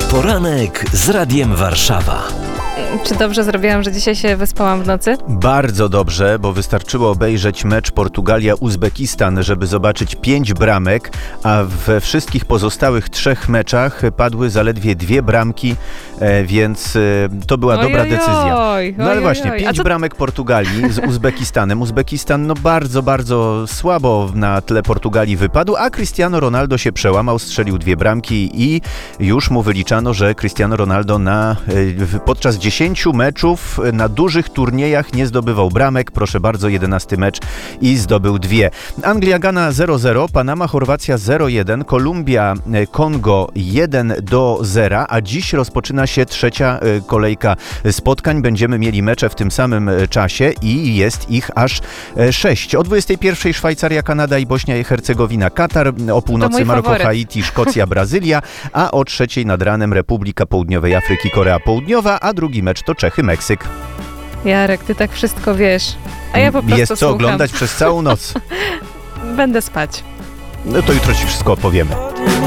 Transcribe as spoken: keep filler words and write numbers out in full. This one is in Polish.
Poranek z Radiem Warszawa. Czy dobrze zrobiłam, że dzisiaj się wyspałam w nocy? Bardzo dobrze, bo wystarczyło obejrzeć mecz Portugalia-Uzbekistan, żeby zobaczyć pięć bramek, a we wszystkich pozostałych trzech meczach padły zaledwie dwie bramki, więc to była oj, dobra oj, decyzja. oj, No ale oj, właśnie, oj. pięć to... bramek Portugalii z Uzbekistanem. Uzbekistan no bardzo, bardzo słabo na tle Portugalii wypadł, a Cristiano Ronaldo się przełamał, strzelił dwie bramki i już mu wyliczano, że Cristiano Ronaldo na, podczas dziesięciu meczów na dużych turniejach nie zdobywał bramek. Proszę bardzo, jedenasty mecz i zdobył dwie. Anglia-Gana zero zero, Panama-Chorwacja zero jeden, Kolumbia-Kongo jeden do zera, a dziś rozpoczyna się trzecia kolejka spotkań. Będziemy mieli mecze w tym samym czasie i jest ich aż sześć. O dwudziestej pierwszej Szwajcaria, Kanada i Bośnia i Hercegowina, Katar, o północy Maroko, faworyt. Haiti, Szkocja, Brazylia, a o trzeciej nad ranem Republika Południowej Afryki, Korea Południowa, a drugi mecz to Czechy, Meksyk. Jarek, ty tak wszystko wiesz, a ja po prostu Jest co słucham. oglądać przez całą noc. Będę spać. No to jutro ci wszystko opowiemy.